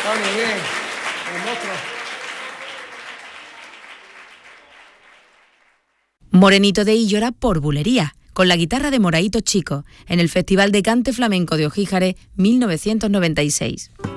Está muy bien. El monstruo. Morenito de Illora por Bulería, con la guitarra de Moraito Chico, en el Festival de Cante Flamenco de Ojíjare 1996.